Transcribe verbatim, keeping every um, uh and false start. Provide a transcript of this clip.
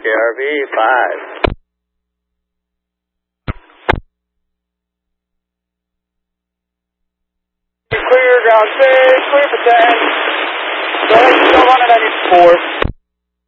R V, five. Clear, ground six, clear for ten. Go ahead, still running on your four.